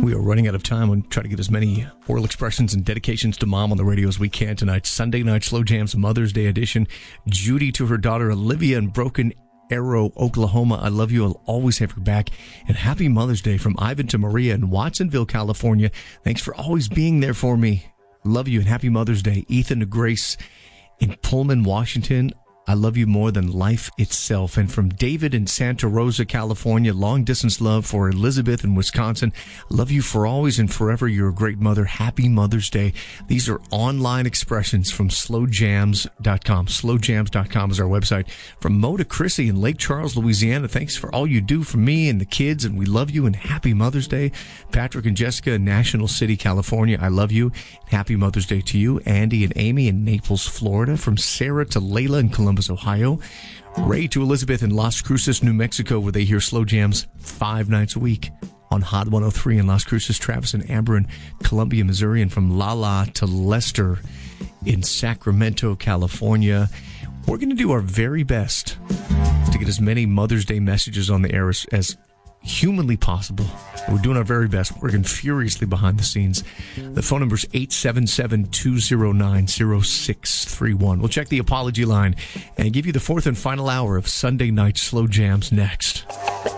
We are running out of time. We'll try to get as many oral expressions and dedications to Mom on the radio as we can tonight. Sunday Night Slow Jams Mother's Day edition. Judy to her daughter Olivia in Broken Arrow, Oklahoma. I love you. I'll always have your back. And happy Mother's Day from Ivan to Maria in Watsonville, California. Thanks for always being there for me. Love you and happy Mother's Day. Ethan to Grace in Pullman, Washington. I love you more than life itself. And from David in Santa Rosa, California, long distance love for Elizabeth in Wisconsin. Love you for always and forever. You're a great mother. Happy Mother's Day. These are online expressions from slowjams.com. Slowjams.com is our website. From Mo to Chrissy in Lake Charles, Louisiana. Thanks for all you do for me and the kids, and we love you and happy Mother's Day. Patrick and Jessica in National City, California. I love you. Happy Mother's Day to you. Andy and Amy in Naples, Florida. From Sarah to Layla in Columbus, Ohio. Ray to Elizabeth in Las Cruces, New Mexico, where they hear Slow Jams 5 nights a week on Hot 103 in Las Cruces. Travis and Amber in Columbia, Missouri. And from Lala to Lester in Sacramento, California. We're going to do our very best to get as many Mother's Day messages on the air as humanly possible. We're doing our very best, working furiously behind the scenes. The phone number is 877-209-0631. We'll check the apology line and give you the fourth and final hour of Sunday Night Slow Jams next.